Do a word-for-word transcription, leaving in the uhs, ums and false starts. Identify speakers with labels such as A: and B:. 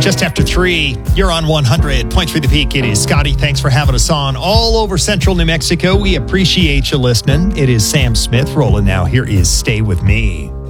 A: Just after three, you're on one hundred point three The Peak. It is Scotty. Thanks for having us on all over central New Mexico. We appreciate you listening. It is Sam Smith rolling now. Here is Stay With Me.